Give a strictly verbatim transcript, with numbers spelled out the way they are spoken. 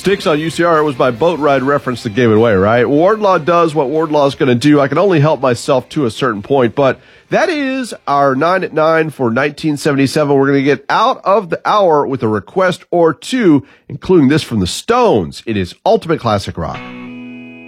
Sticks on U C R. It was my boat ride reference that gave it away, right? Wardlaw does what Wardlaw is going to do. I can only help myself to a certain point, but that is our nine at nine for nineteen seventy-seven. We're going to get out of the hour with a request or two, including this from the Stones. It is Ultimate Classic Rock.